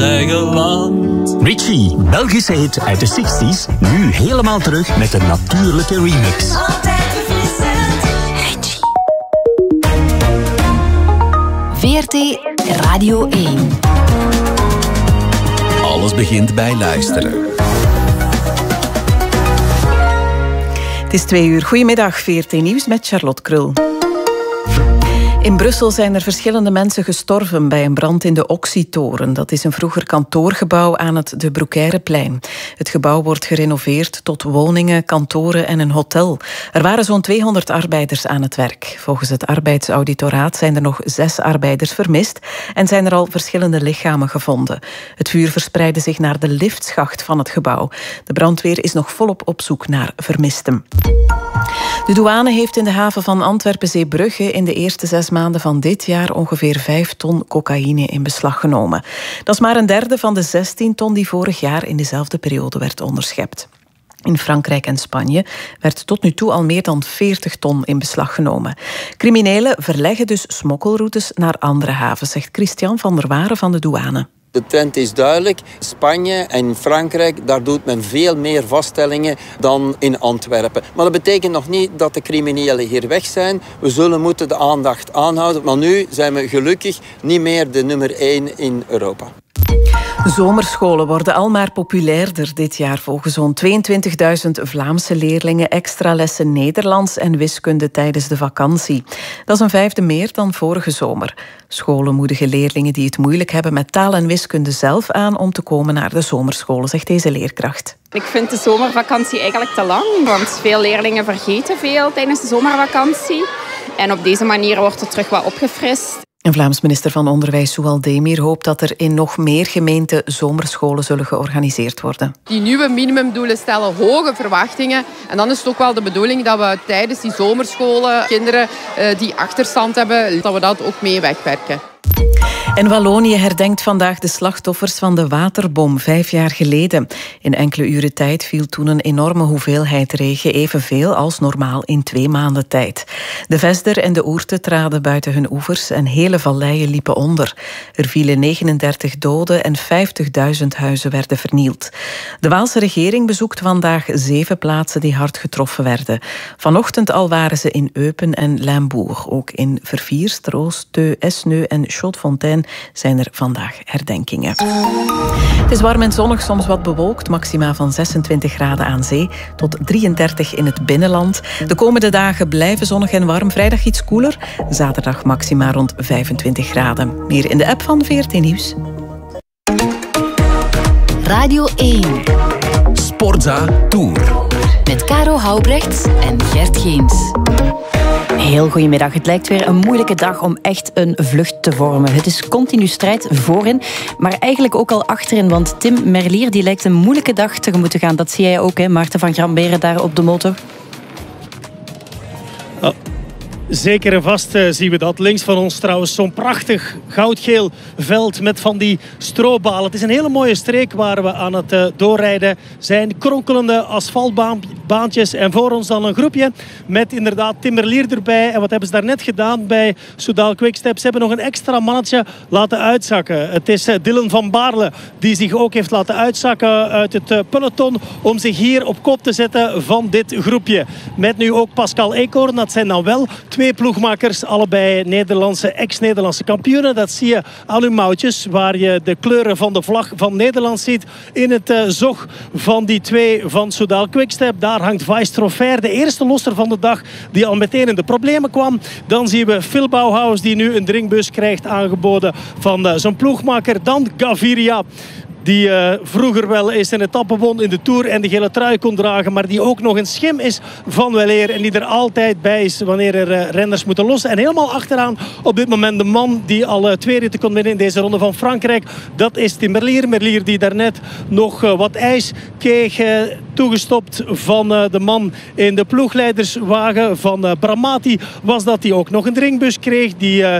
eigen land. Richie, Belgische hit uit de 60s, nu helemaal terug met een natuurlijke remix. Altijd verfrissend. Richie. VRT Radio 1. Alles begint bij luisteren. Het is 2 uur. Goedemiddag, VRT Nieuws met Charlotte Krul. In Brussel zijn er verschillende mensen gestorven bij een brand in de Oxytoren. Dat is een vroeger kantoorgebouw aan het De Broekeireplein. Het gebouw wordt gerenoveerd tot woningen, kantoren en een hotel. Er waren zo'n 200 arbeiders aan het werk. Volgens het arbeidsauditoraat zijn er nog 6 arbeiders vermist en zijn er al verschillende lichamen gevonden. Het vuur verspreidde zich naar de liftschacht van het gebouw. De brandweer is nog volop op zoek naar vermisten. De douane heeft in de haven van Antwerpen-Zeebrugge in de eerste 6 maanden van dit jaar ongeveer 5 ton cocaïne in beslag genomen. Dat is maar een derde van de 16 ton die vorig jaar in dezelfde periode werd onderschept. In Frankrijk en Spanje werd tot nu toe al meer dan 40 ton in beslag genomen. Criminelen verleggen dus smokkelroutes naar andere havens, zegt Christian van der Waren van de douane. De trend is duidelijk. Spanje en Frankrijk, daar doet men veel meer vaststellingen dan in Antwerpen. Maar dat betekent nog niet dat de criminelen hier weg zijn. We zullen moeten de aandacht aanhouden. Maar nu zijn we gelukkig niet meer de nummer 1 in Europa. Zomerscholen worden al maar populairder dit jaar. Volgen zo'n 22.000 Vlaamse leerlingen extra lessen Nederlands en wiskunde tijdens de vakantie. Dat is een 5e meer dan vorige zomer. Scholen moedigen leerlingen die het moeilijk hebben met taal en wiskunde zelf aan om te komen naar de zomerscholen, zegt deze leerkracht. Ik vind de zomervakantie eigenlijk te lang, want veel leerlingen vergeten veel tijdens de zomervakantie. En op deze manier wordt het terug wat opgefrist. Een Vlaams minister van Onderwijs, Soual Demir, hoopt dat er in nog meer gemeenten zomerscholen zullen georganiseerd worden. Die nieuwe minimumdoelen stellen hoge verwachtingen. En dan is het ook wel de bedoeling dat we tijdens die zomerscholen kinderen die achterstand hebben, dat we dat ook mee wegwerken. En Wallonië herdenkt vandaag de slachtoffers van de waterbom 5 jaar geleden. In enkele uren tijd viel toen een enorme hoeveelheid regen, evenveel als normaal in 2 maanden tijd. De Vesder en de Ourthe traden buiten hun oevers en hele valleien liepen onder. Er vielen 39 doden en 50.000 huizen werden vernield. De Waalse regering bezoekt vandaag 7 plaatsen die hard getroffen werden. Vanochtend al waren ze in Eupen en Limbourg. Ook in Verviers, Troost, Teu, Esneu en Chaudefontaine zijn er vandaag herdenkingen. Het is warm en zonnig, soms wat bewolkt. Maxima van 26 graden aan zee tot 33 in het binnenland. De komende dagen blijven zonnig en warm. Vrijdag iets koeler. Zaterdag maxima rond 25 graden. Meer in de app van VRT Nieuws. Radio 1. Sportza Tour. Met Caro Houbrechts en Gert Geens. Heel goedemiddag. Het lijkt weer een moeilijke dag om echt een vlucht te vormen. Het is continu strijd voorin, maar eigenlijk ook al achterin. Want Tim Merlier die lijkt een moeilijke dag tegemoet te gaan. Dat zie jij ook, hè, Maarten van Gramberen daar op de motor. Zeker en vast zien we dat. Links van ons trouwens zo'n prachtig goudgeel veld met van die strobalen. Het is een hele mooie streek waar we aan het doorrijden zijn. Kronkelende asfaltbaantjes en voor ons dan een groepje met inderdaad Tim Merlier erbij. En wat hebben ze daarnet gedaan bij Soudal Quickstep? Ze hebben nog een extra mannetje laten uitzakken. Het is Dylan van Baarle die zich ook heeft laten uitzakken uit het peloton om zich hier op kop te zetten van dit groepje. Met nu ook Pascal Eekhoorn. Dat zijn dan wel 2 ploegmakers, allebei ex-Nederlandse kampioenen. Dat zie je aan hun mouwtjes, waar je de kleuren van de vlag van Nederland ziet. In het zog van die 2 van Soudal Quickstep. Daar hangt Weiss Troffer, de eerste losser van de dag, die al meteen in de problemen kwam. Dan zien we Phil Bauhaus, die nu een drinkbus krijgt aangeboden van zijn ploegmaker. Dan Gaviria, die vroeger wel eens een etappe won in de Tour en de gele trui kon dragen, maar die ook nog een schim is van weleer en die er altijd bij is wanneer er renners moeten lossen. En helemaal achteraan op dit moment de man die al 2 ritten kon winnen in deze ronde van Frankrijk. Dat is Tim Merlier. Merlier die daarnet nog wat ijs kreeg toegestopt van de man in de ploegleiderswagen van Bramati. Was dat hij ook nog een drinkbus kreeg die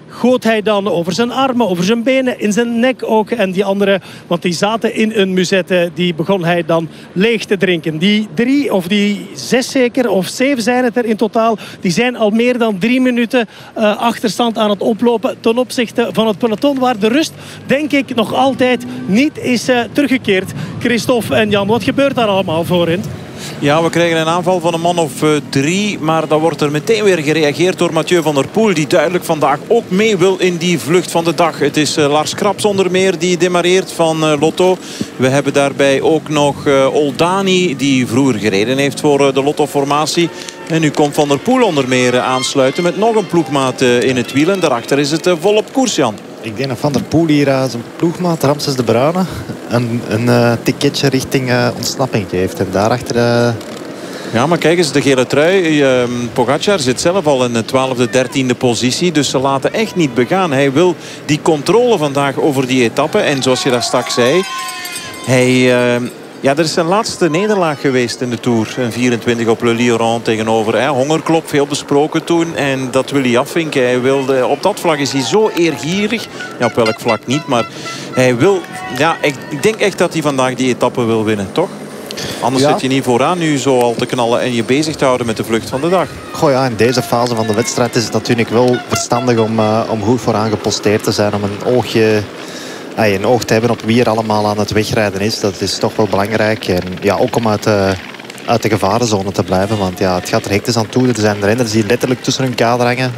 goot hij dan over zijn armen, over zijn benen, in zijn nek ook. En die andere, want die zaten in een musette, die begon hij dan leeg te drinken. Die 3 of die 6 zeker, of 7 zijn het er in totaal, die zijn al meer dan 3 minuten achterstand aan het oplopen ten opzichte van het peloton, waar de rust, denk ik, nog altijd niet is teruggekeerd. Christophe en Jan, wat gebeurt daar allemaal voorin? Ja, we krijgen een aanval van een man of 3. Maar dan wordt er meteen weer gereageerd door Mathieu van der Poel. Die duidelijk vandaag ook mee wil in die vlucht van de dag. Het is Lars Kraps onder meer die demareert van Lotto. We hebben daarbij ook nog Oldani die vroeger gereden heeft voor de Lotto-formatie. En nu komt Van der Poel onder meer aansluiten met nog een ploegmaat in het wiel. En daarachter is het volop koers, Jan. Ik denk dat Van der Poel hier zijn ploegmaat Ramses de Bruyne een ticketje richting ontsnapping geeft. En daarachter... Ja, maar kijk eens, de gele trui. Pogacar zit zelf al in de 12e, 13e positie. Dus ze laten echt niet begaan. Hij wil die controle vandaag over die etappe. En zoals je daar straks zei... Ja, er is zijn laatste nederlaag geweest in de Tour. Een 24 op Le Lion tegenover Hongerklop, veel besproken toen. En dat wil hij afvinken. Hij wilde, op dat vlak is hij zo eergierig. Ja, op welk vlak niet, maar hij wil... Ja, ik denk echt dat hij vandaag die etappe wil winnen, toch? Anders zit je niet vooraan nu zo al te knallen en je bezig te houden met de vlucht van de dag. Goh ja, in deze fase van de wedstrijd is het natuurlijk wel verstandig om goed vooraan geposteerd te zijn. Om een oog te hebben op wie er allemaal aan het wegrijden is. Dat is toch wel belangrijk. En ja, ook om uit de gevarenzone te blijven. Want ja, het gaat er hectisch aan toe. Er zijn renners die letterlijk tussen hun kader hangen.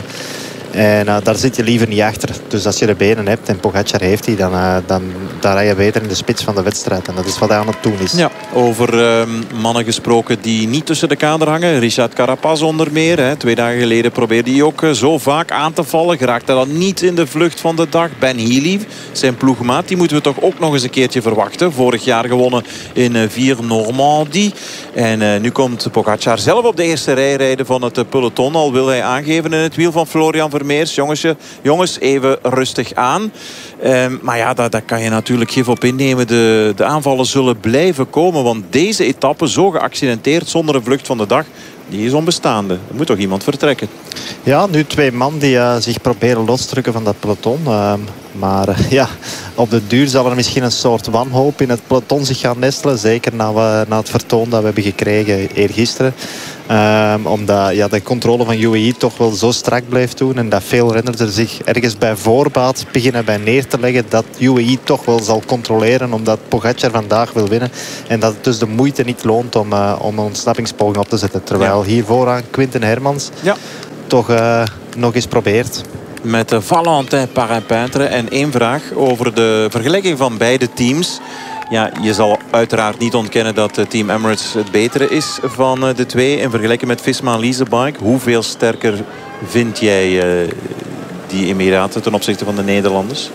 En daar zit je liever niet achter. Dus als je de benen hebt, en Pogacar heeft die, dan rij je beter in de spits van de wedstrijd. En dat is wat hij aan het doen is. Ja, over mannen gesproken die niet tussen de kader hangen. Richard Carapaz onder meer. 2 dagen geleden probeerde hij ook zo vaak aan te vallen. Geraakte dan niet in de vlucht van de dag. Ben Healy, zijn ploegmaat, die moeten we toch ook nog eens een keertje verwachten. Vorig jaar gewonnen in Vier Normandie. En nu komt Pogacar zelf op de eerste rij rijden van het peloton. Al wil hij aangeven in het wiel van Florian Vermeers. Jongens, even rustig aan. Maar ja, daar kan je natuurlijk gif op innemen. De aanvallen zullen blijven komen. Want deze etappe, zo geaccidenteerd, zonder een vlucht van de dag, die is onbestaande. Er moet toch iemand vertrekken? Ja, nu 2 man die zich proberen los te drukken van dat peloton. Maar ja, op de duur zal er misschien een soort wanhoop in het peloton zich gaan nestelen. Zeker na het vertoon dat we hebben gekregen eergisteren. Omdat de controle van UAE toch wel zo strak blijft doen. En dat veel renners er zich ergens bij voorbaat beginnen bij neer te leggen. Dat UAE toch wel zal controleren. Omdat Pogacar vandaag wil winnen. En dat het dus de moeite niet loont om een ontsnappingspoging op te zetten. Terwijl hier vooraan Quinten Hermans toch nog eens probeert. Met Valentin Parrain-Peintre. En 1 vraag over de vergelijking van beide teams. Ja, je zal uiteraard niet ontkennen dat Team Emirates het betere is van de 2. In vergelijking met Visma Leasebike. Hoeveel sterker vind jij die Emiraten ten opzichte van de Nederlanders?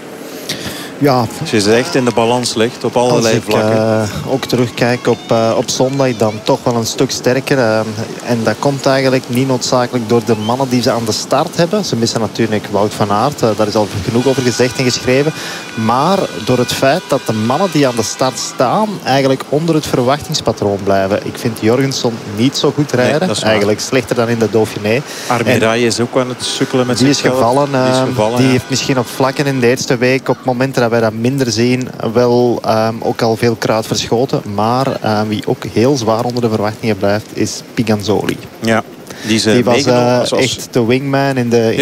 Ja, als je ze echt in de balans legt op allerlei vlakken. Als ik ook terugkijk op zondag, dan toch wel een stuk sterker. En dat komt eigenlijk niet noodzakelijk door de mannen die ze aan de start hebben. Ze missen natuurlijk Wout van Aert. Daar is al genoeg over gezegd en geschreven. Maar door het feit dat de mannen die aan de start staan eigenlijk onder het verwachtingspatroon blijven. Ik vind Jorgensen niet zo goed rijden. Nee, eigenlijk slechter dan in de Dauphiné. Armirail is ook aan het sukkelen met zichzelf. Die heeft misschien op vlakken in de eerste week, op momenten dat wij dat minder zien, wel ook al veel kruid verschoten. Maar wie ook heel zwaar onder de verwachtingen blijft, is Piganzoli. Ja, die was echt de wingman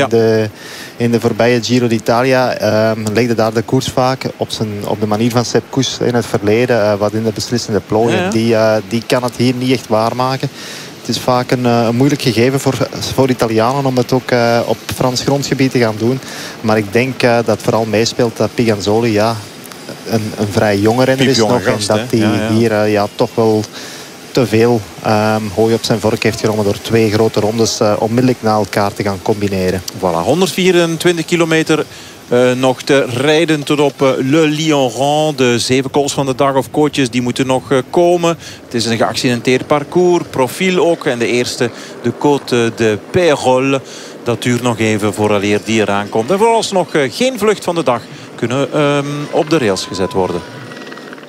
in de voorbije Giro d'Italia. Legde daar de koers vaak op de manier van Sepp Kuss in het verleden. Wat in de beslissende plooien. Die kan het hier niet echt waarmaken. Het is vaak een moeilijk gegeven voor Italianen om het ook op Frans grondgebied te gaan doen. Maar ik denk dat vooral meespeelt dat Piganzoli een vrij jonge renner is nog. En dat hij hier toch wel te veel hooi op zijn vork heeft genomen door 2 grote rondes onmiddellijk na elkaar te gaan combineren. Voilà, 124 kilometer. Nog te rijden tot op Le Lion-Rand. De 7 kools van de dag of kootjes die moeten nog komen. Het is een geaccidenteerd parcours. Profiel ook. En de eerste, de Côte de Pérol. Dat duurt nog even vooraleer die eraan komt. En vooralsnog geen vlucht van de dag kunnen op de rails gezet worden.